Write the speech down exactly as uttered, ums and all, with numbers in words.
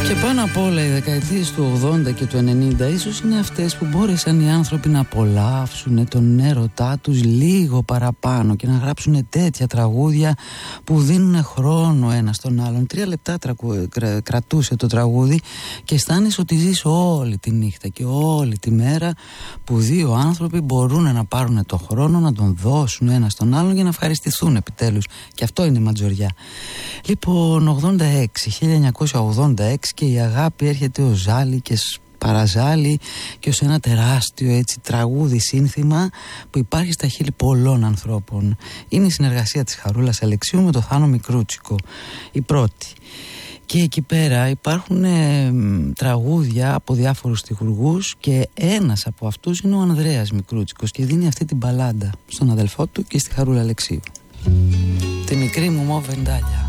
Και πάνω απ' όλα οι δεκαετίες του ογδόντα και του ενενήντα ίσως είναι αυτές που μπόρεσαν οι άνθρωποι να απολαύσουν τον έρωτά τους λίγο παραπάνω και να γράψουν τέτοια τραγούδια που δίνουν χρόνο ένα στον άλλον. Τρία λεπτά τρακου... κρα... κρατούσε το τραγούδι και αισθάνεσαι ότι ζεις όλη τη νύχτα και όλη τη μέρα που δύο άνθρωποι μπορούν να πάρουν το χρόνο να τον δώσουν ένα στον άλλον για να ευχαριστηθούν επιτέλους. Και αυτό είναι ματζοριά. Λοιπόν, ογδόντα έξι, χίλια εννιακόσια ογδόντα έξι, και η αγάπη έρχεται ως ζάλι και παραζάλι και ως ένα τεράστιο έτσι τραγούδι σύνθημα που υπάρχει στα χείλη πολλών ανθρώπων. Είναι η συνεργασία της Χαρούλας Αλεξίου με το Θάνο Μικρούτσικο, η πρώτη. Και εκεί πέρα υπάρχουν ε, τραγούδια από διάφορους στιχουργούς και ένας από αυτούς είναι ο Ανδρέας Μικρούτσικος και δίνει αυτή την μπαλάντα στον αδελφό του και στη Χαρούλα Αλεξίου. Τη μικρή μου μοβεντάλια.